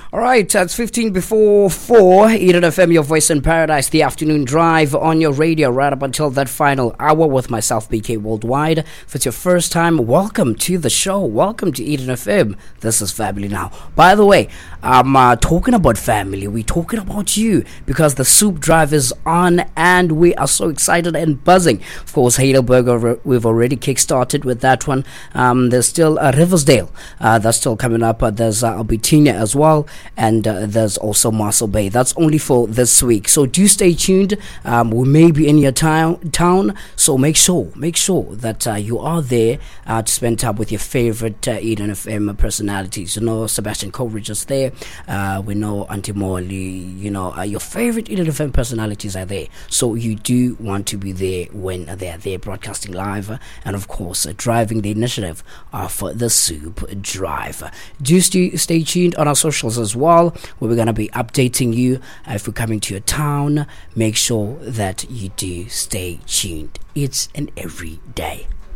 All right, it's 15 before 4. Eden FM, your voice in paradise, the afternoon drive on your radio right up until that final hour with myself, BK Worldwide. If it's your first time, welcome to the show. Welcome to Eden FM. This is Family Now. By the way, I'm talking about family. We're talking about you because the soup drive is on and we are so excited and buzzing. Of course, Heidelberg, we've already kickstarted with that one. There's still Riversdale. That's still coming up. There's Albertina as well. And there's also Mossel Bay. That's only for this week. So do stay tuned. We may be in your town. So make sure that you are there to spend time with your favorite Eden FM personalities. You know, Sebastian Coleridge is there. We know Auntie Molly. You know, your favorite Eden FM personalities are there. So you do want to be there when they're there broadcasting live. And of course, driving the initiative for the Soup Drive. Do stay tuned on our socials as well, where we're going to be updating you if we're coming to your town. Make sure that you do stay tuned. It's an every day.